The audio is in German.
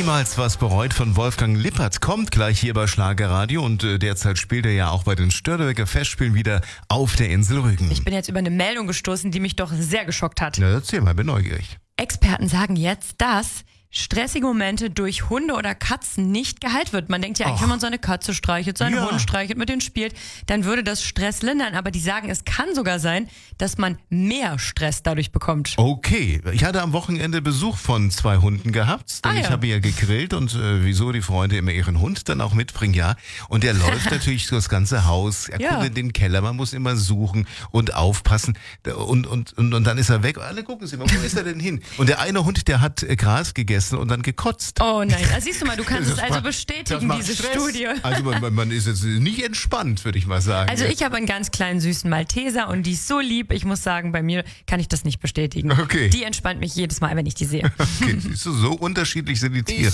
Niemals was bereut von Wolfgang Lippert kommt gleich hier bei Schlagerradio und derzeit spielt er ja auch bei den Störtebeker Festspielen wieder auf der Insel Rügen. Ich bin jetzt über eine Meldung gestoßen, die mich doch sehr geschockt hat. Na, erzähl mal, bin neugierig. Experten sagen jetzt, dass stressige Momente durch Hunde oder Katzen nicht geheilt wird. Man denkt ja eigentlich, wenn man seine Katze streichelt, seinen Hund streichelt, mit denen spielt, dann würde das Stress lindern. Aber die sagen, es kann sogar sein, dass man mehr Stress dadurch bekommt. Okay, ich hatte am Wochenende Besuch von 2 Hunden gehabt, denn ich habe ja gegrillt und wieso die Freunde immer ihren Hund dann auch mitbringen, ja. Und der läuft natürlich so das ganze Haus, er guckt in den Keller, man muss immer suchen und aufpassen und dann ist er weg. Alle gucken sie mal, wo ist er denn hin? Und der eine Hund, der hat Gras gegessen und dann gekotzt. Oh nein, also siehst du mal, du kannst es also bestätigen, diese Stress. Studie. Also man ist jetzt nicht entspannt, würde ich mal sagen. Also ich habe einen ganz kleinen süßen Malteser und die ist so lieb, ich muss sagen, bei mir kann ich das nicht bestätigen. Okay. Die entspannt mich jedes Mal, wenn ich die sehe. Okay, siehst du, so unterschiedlich sind die Tiere.